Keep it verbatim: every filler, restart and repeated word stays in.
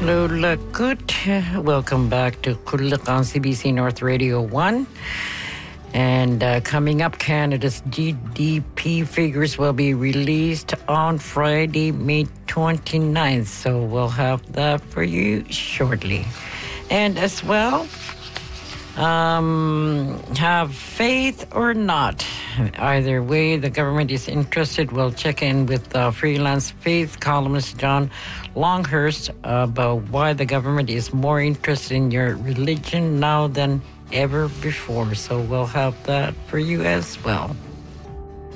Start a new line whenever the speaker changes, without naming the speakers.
Good. Welcome back to Kulak on C B C North Radio one. And uh, coming up, Canada's G D P figures will be released on Friday, May twenty-ninth. So we'll have that for you shortly. And as well, um, have faith or not. Either way, the government is interested. We'll check in with uh, freelance faith columnist John Longhurst about why the government is more interested in your religion now than ever before. So we'll have that for you as well.